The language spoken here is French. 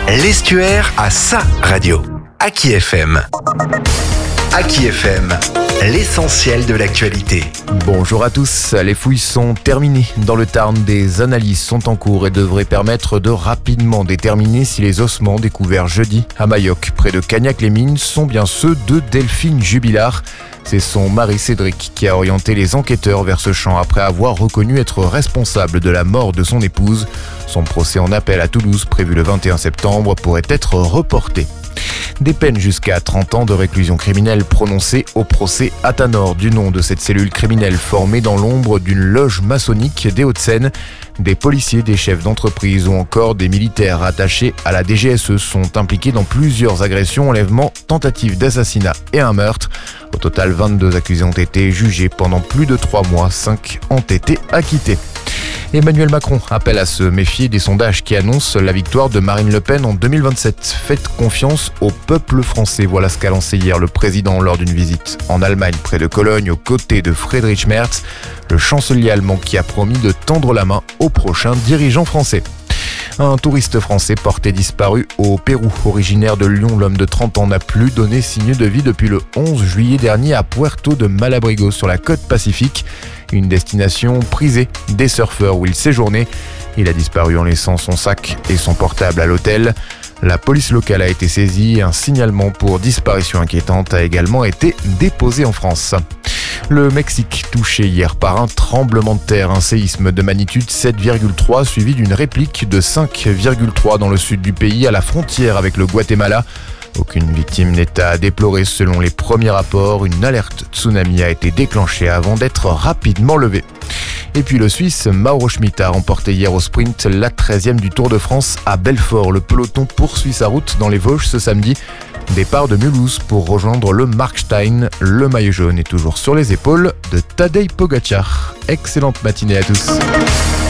L'Estuaire a sa radio. Aki FM. Aki FM, l'essentiel de l'actualité. Bonjour à tous, les fouilles sont terminées. Dans le Tarn, des analyses sont en cours et devraient permettre de rapidement déterminer si les ossements découverts jeudi à Mayoc, près de Cagnac-les-Mines, sont bien ceux de Delphine Jubilard. C'est son mari Cédric qui a orienté les enquêteurs vers ce champ après avoir reconnu être responsable de la mort de son épouse. Son procès en appel à Toulouse, prévu le 21 septembre, pourrait être reporté. Des peines jusqu'à 30 ans de réclusion criminelle prononcées au procès Athanor, du nom de cette cellule criminelle formée dans l'ombre d'une loge maçonnique des Hauts-de-Seine. Des policiers, des chefs d'entreprise ou encore des militaires attachés à la DGSE sont impliqués dans plusieurs agressions, enlèvements, tentatives d'assassinat et un meurtre. Au total, 22 accusés ont été jugés pendant plus de 3 mois, 5 ont été acquittés. Emmanuel Macron appelle à se méfier des sondages qui annoncent la victoire de Marine Le Pen en 2027. Faites confiance au peuple français. Voilà ce qu'a lancé hier le président lors d'une visite en Allemagne, près de Cologne, aux côtés de Friedrich Merz, le chancelier allemand qui a promis de tendre la main au prochain dirigeant français. Un touriste français porté disparu au Pérou, originaire de Lyon, l'homme de 30 ans n'a plus donné signe de vie depuis le 11 juillet dernier à Puerto de Malabrigo sur la côte pacifique, une destination prisée des surfeurs où il séjournait. Il a disparu en laissant son sac et son portable à l'hôtel. La police locale a été saisie et un signalement pour disparition inquiétante a également été déposé en France. Le Mexique touché hier par un tremblement de terre, un séisme de magnitude 7,3 suivi d'une réplique de 5,3 dans le sud du pays à la frontière avec le Guatemala. Aucune victime n'est à déplorer selon les premiers rapports. Une alerte tsunami a été déclenchée avant d'être rapidement levée. Et puis le Suisse Mauro Schmid a remporté hier au sprint la 13e du Tour de France à Belfort. Le peloton poursuit sa route dans les Vosges ce samedi. Départ de Mulhouse pour rejoindre le Markstein. Le maillot jaune est toujours sur les épaules de Tadej Pogačar. Excellente matinée à tous.